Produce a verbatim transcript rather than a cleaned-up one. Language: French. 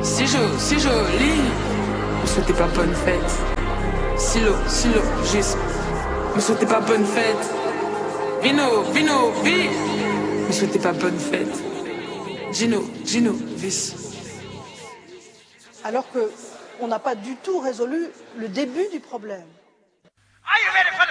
Si joli, si joli. Me souhaitez pas bonne fête. Silo, silo, juste. Me souhaitez pas bonne fête. Vino, vino, vi. Me souhaitez pas bonne fête. Gino, Gino, vis. Alors que on n'a pas du tout résolu le début du problème. Are you ready for